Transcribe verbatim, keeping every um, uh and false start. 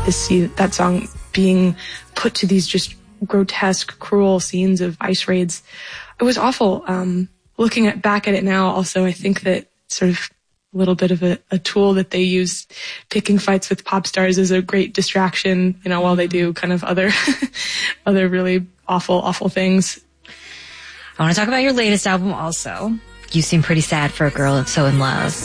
to see that song being put to these just grotesque, cruel scenes of ICE raids. It was awful. Um, looking at, back at it now, also, I think that sort of a little bit of a, a tool that they use, picking fights with pop stars, is a great distraction, you know, while they do kind of other, other really awful, awful things. I want to talk about your latest album also. You seem pretty sad for a girl that's so in love.